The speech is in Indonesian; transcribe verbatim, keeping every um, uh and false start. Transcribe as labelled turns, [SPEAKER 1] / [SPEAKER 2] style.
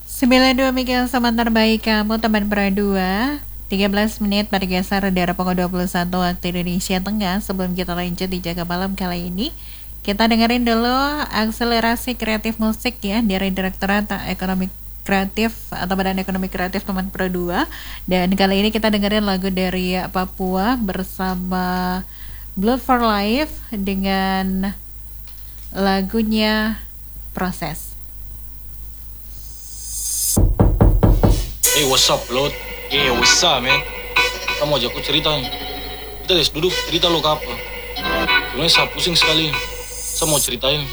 [SPEAKER 1] sembilan puluh dua Miguel sama terbaik kamu teman berdua. Tiga belas menit bergeser dari pukul dua puluh satu waktu Indonesia Tengah. Sebelum kita lanjut di Jaga Malam kali ini, kita dengerin dulu akselerasi kreatif musik ya dari Direktorat Ekonomi Kreatif atau Badan Ekonomi Kreatif teman Pro dua. Dan kali ini kita dengerin lagu dari Papua bersama Blood for Life dengan lagunya Proses.
[SPEAKER 2] Hey, what's up, Lord? Yeah, what's up, man? Kamu aja aku cerita. Kita des duduk cerita lo ke apa? Sebenarnya saya pusing sekali. Saya mau ceritain.